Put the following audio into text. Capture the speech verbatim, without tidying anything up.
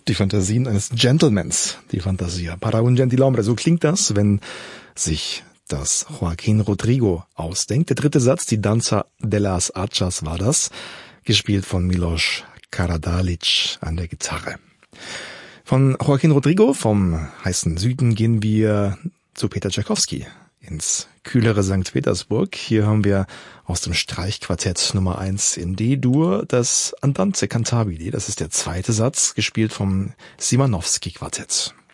Die Fantasien eines Gentlemans, die Fantasia para un gentilhombre. So klingt das, wenn sich das Joaquín Rodrigo ausdenkt. Der dritte Satz, die Danza de las Achas war das, gespielt von Milos Karadalic an der Gitarre. Von Joaquín Rodrigo, vom heißen Süden, gehen wir zu Peter Tschaikowski ins kühlere Sankt Petersburg. Hier haben wir aus dem Streichquartett Nummer eins in D-Dur das Andante cantabile. Das ist der zweite Satz, gespielt vom Szymanowski-Quartett.